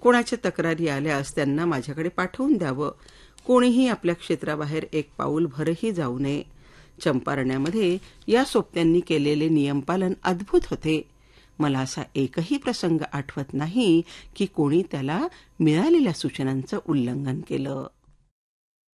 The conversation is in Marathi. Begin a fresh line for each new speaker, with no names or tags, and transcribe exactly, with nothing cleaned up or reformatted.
कोणाच्या तक्रारी आल्यास त्यांना माझ्याकडे पाठवून द्यावं. कोणीही आपल्या क्षेत्राबाहेर एक पाऊल भरही जाऊ नये. चंपारण्यामध्ये या सोबत्यांनी केलेले नियमपालन अद्भुत होते. मला असा एकही प्रसंग आठवत नाही की कोणी त्याला मिळालेल्या सूचनांचं उल्लंघन केलं.